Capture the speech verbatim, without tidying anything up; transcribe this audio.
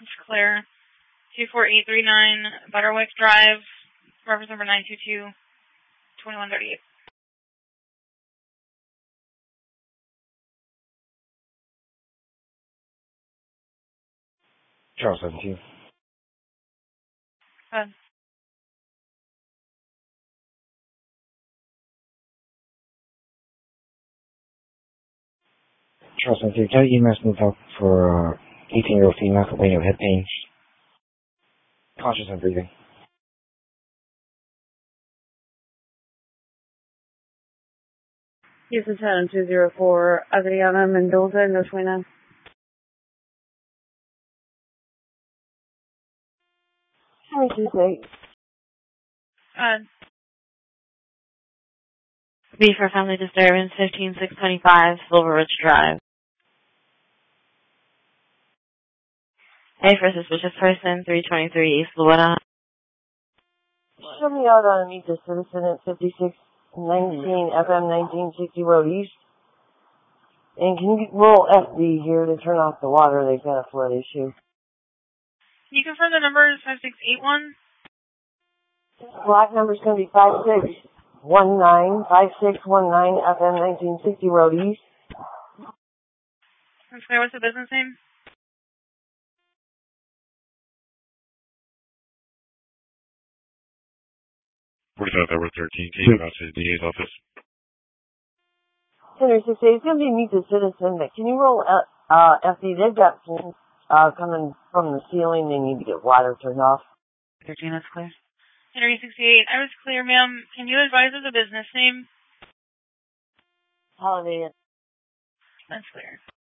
It's clear. two four eight three nine Butterwick Drive, reference number nine two two, two one three eight. Charles seventeen. Go ahead. Charles seventeen, can you E M S move up for uh, eighteen-year-old female complaining of head pain? Conscious and breathing. Houston ten two zero four, Adriana Mendoza, North Wayne. How many two eight? Uh, B for family disturbance, fifteen six twenty-five, Silver Ridge Drive. A for suspicious person, three twenty-three East Louetta. Show me out on Meet the Citizen at fifty-six nineteen F M nineteen sixty Road East. And can you roll F D here to turn off the water? They've got a flood issue. Can you confirm the number is five six eight one? Black number's going to be five six one nine, five six one nine F M nineteen sixty Road East. That's clear. What's the business name? forty-five Edward thirteen, can you pass to the D A's office? Center six A, it's going to be Meet the Citizen, but can you roll uh, F D? They've got fumes uh, coming from the ceiling. They need to get water turned off. thirteen, that's clear. Henry sixty-eight. I was clear, ma'am. Can you advise of the business name? Holiday. That's clear.